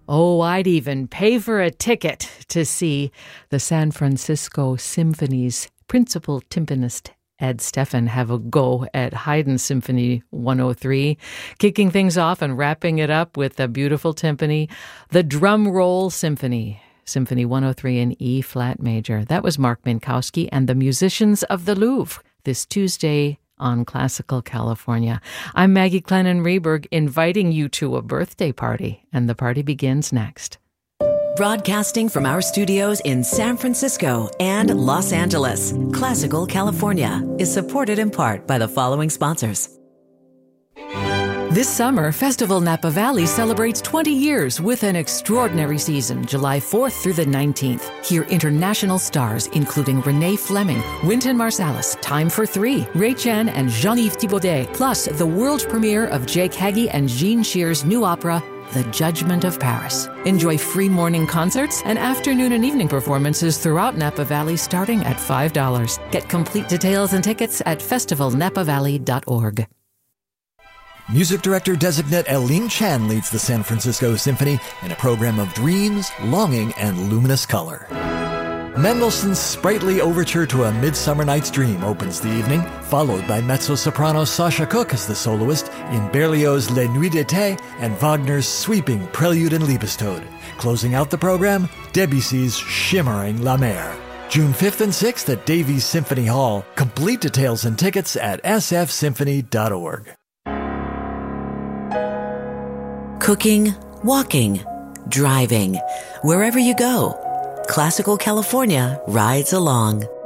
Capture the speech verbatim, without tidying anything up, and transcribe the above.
Oh, I'd even pay for a ticket to see the San Francisco Symphony's principal timpanist Ed Steffen have a go at Haydn Symphony one oh three, kicking things off and wrapping it up with a beautiful timpani, the Drum Roll Symphony, Symphony one oh three in E-flat major. That was Mark Minkowski and the Musicians of the Louvre this Tuesday on Classical California. I'm Maggie Clennon-Reberg, inviting you to a birthday party, and the party begins next. Broadcasting from our studios in San Francisco and Los Angeles, Classical California is supported in part by the following sponsors. This summer, Festival Napa Valley celebrates twenty years with an extraordinary season, July fourth through the nineteenth. Hear international stars including Renee Fleming, Wynton Marsalis, Time for Three, Ray Chan, and Jean-Yves Thibaudet, plus the world premiere of Jake Hagee and Jean Shear's new opera, The Judgment of Paris. Enjoy free morning concerts and afternoon and evening performances throughout Napa Valley starting at five dollars. Get complete details and tickets at festival napa valley dot org. Music director-designate Eileen Chan leads the San Francisco Symphony in a program of dreams, longing, and luminous color. Mendelssohn's sprightly overture to A Midsummer Night's Dream opens the evening, followed by mezzo-soprano Sasha Cook as the soloist in Berlioz' Les Nuits d'été and Wagner's sweeping Prelude and Liebestod. Closing out the program, Debussy's shimmering La Mer. June fifth and sixth at Davies Symphony Hall. Complete details and tickets at s f symphony dot org. Cooking, walking, driving, wherever you go, Classical California rides along.